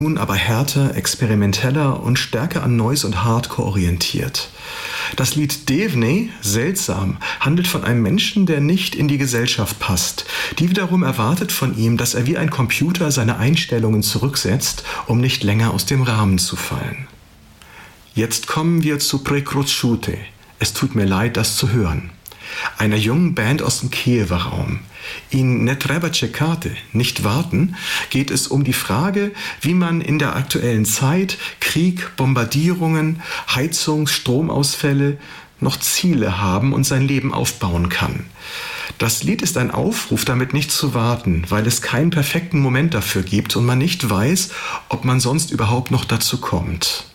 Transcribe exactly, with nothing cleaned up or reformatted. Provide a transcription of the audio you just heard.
nun aber härter, experimenteller und stärker an Noise und Hardcore orientiert. Das Lied Devney, seltsam, handelt von einem Menschen, der nicht in die Gesellschaft passt. Die wiederum erwartet von ihm, dass er wie ein Computer seine Einstellungen zurücksetzt, um nicht länger aus dem Rahmen zu fallen. Jetzt kommen wir zu Precrociute. Es tut mir leid, das zu hören. Einer jungen Band aus dem Kiewer Raum. In Ne treba čekati, nicht warten, geht es um die Frage, wie man in der aktuellen Zeit Krieg, Bombardierungen, Heizungs-, Stromausfälle noch Ziele haben und sein Leben aufbauen kann. Das Lied ist ein Aufruf, damit nicht zu warten, weil es keinen perfekten Moment dafür gibt und man nicht weiß, ob man sonst überhaupt noch dazu kommt.